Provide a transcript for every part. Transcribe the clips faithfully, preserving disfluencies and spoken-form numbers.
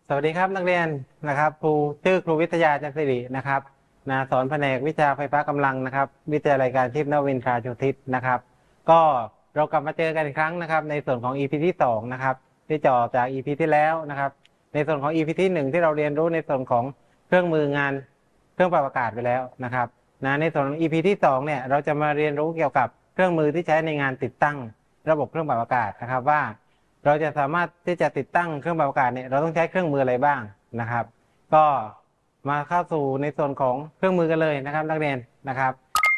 สวัสดีครับนักเรียนนะครับครูชื่อครูวิทยาจันทร์สิรินะครับนะสอนแผนกวิชาไฟฟ้ากำลังนะครับวิทยาลัยการชีพนวินทราชูทิศนะครับก็เรากลับมาเจอกันอีกครั้งนะครับในส่วนของ อี พี ที่สองนะครับที่ต่อจาก อี พี ที่แล้วนะครับในส่วนของ อี พี ที่หนึ่งที่เราเรียนรู้ในส่วนของเครื่องมืองานเครื่องปรับอากาศไปแล้วนะครับนะในส่วนของ อี พี ที่สองเนี่ยเราจะมาเรียนรู้เกี่ยวกับเครื่องมือที่ใช้ในงานติดตั้งระบบเครื่องปรับอากาศนะครับว่าเราจะสามารถที่จะติดตั้งเครื่องปรับอากาศเนี่ยเราต้องใช้เครื่องมืออะไรบ้างนะครับก็มาเข้าสู่ในส่วนของเครื่องมือกันเลยนะครับนักเรียนนะครับ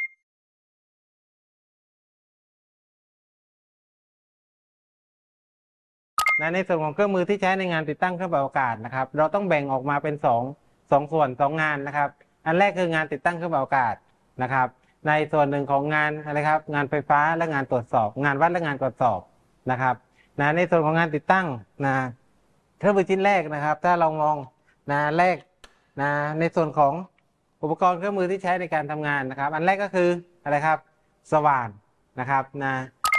นะในส่วนของเครื่องมือที่ใช้ในงานติดตั้งเครื่องปรับอากาศนะครับเราต้องแบ่งออกมาเป็นสองสองส่วนสองงานนะครับอันแรกคืองานติดตั้งเครื่องปรับอากาศนะครับในส่วนหนึ่งของงานอะไรครับงานไฟฟ้าและงานตรวจสอบงานวัดและงานตรวจสอบนะครับนะในส่วนของงานติดตั้งนะเครื่องมือชิ้นแรกนะครับถ้าเรามองนะแรกนะในส่วนของอุปกรณ์เครื่องมือที่ใช้ในการทำงานนะครับอันแรกก็คืออะไรครับสว่านนะครับนะ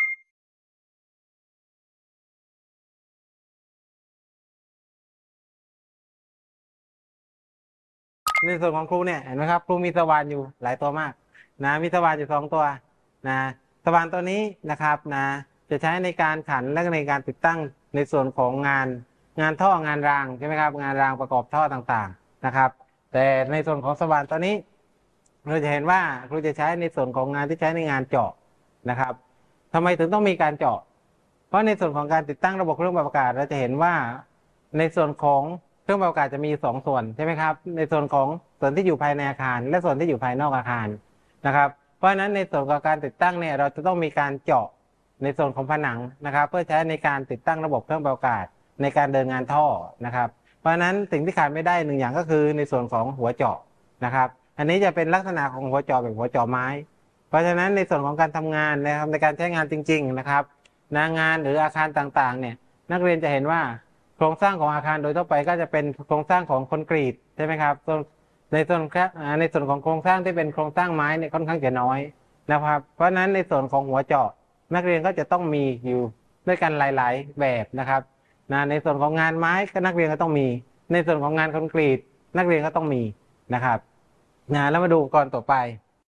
ในส่วนของครูเนี่ยเห็นไหมครับครูมีสว่านอยู่หลายตัวมากนะมีสว่านอยู่สองตัวนะสว่านตัวนี้นะครับนะจะใช้ในการขันและในการติดตั้งในส่วนของงานงานท่องานรางใช่ไหมครับงานรางประกอบท่อต่างๆนะครับแต่ในส่วนของสว่านตัวนี้เราจะเห็นว่าครูจะใช้ในส่วนของงานที่ใช้ในงานเจาะนะครับทำไมถึงต้องมีการเจาะเพราะในส่วนของการติดตั้งระบบเครื่องปรับอากาศเราจะเห็นว่าในส่วนของเครื่องปรับอากาศจะมีสองส่วนใช่ไหมครับในส่วนของส่วนที่อยู่ภายในอาคารและส่วนที่อยู่ภายนอกอาคารนะครับเพราะฉะนั้นในส่วนของการติดตั้งเนี่ยเราจะต้องมีการเจาะในส่วนของผนังนะครับเพื่อใช้ในการติดตั้งระบบเครื่องปรับอากาศในการเดินงานท่อนะครับเพราะฉะนั้นสิ่งที่ขาดไม่ได้หนึ่งอย่างก็คือในส่วนของหัวเจาะนะครับอันนี้จะเป็นลักษณะของหัวเจาะแบบหัวเจาะไม้เพราะฉะนั้นในส่วนของการทำงานนะครับในการใช้งานจริงๆนะครับงานหรืออาคารต่างๆเนี่ยนักเรียนจะเห็นว่าโครงสร้างของอาคารโดยทั่วไปก็จะเป็นโครงสร้างของคอนกรีตใช่ไหมครับในส่วนในส่วนของโครงสร้างที่เป็นโครงสร้างไม้เนี่ยค่อนข้างจะน้อยนะครับเพราะฉะนั้นในส่วนของหัวเจาะนักเรียนก็จะต้องมีอยู่ด้วยกันหลายๆแบบนะครับนะในส่วนของงานไม้ก็นักเรียนก็ต้องมีในส่วนของงานคอนกรีตนักเรียนก็ต้องมีนะครับนะแล้วมาดูอุปกรณ์ต่อไป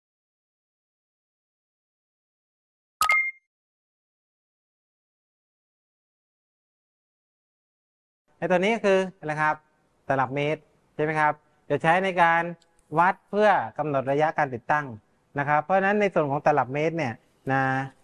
ไอ้ตัวนี้คืออะไรครับตลับเมตรใช่ไหมครับจะใช้ในการวัดเพื่อกำหนดระยะการติดตั้งนะครับเพราะฉะนั้นในส่วนของตลับเมตรเนี่ยนะ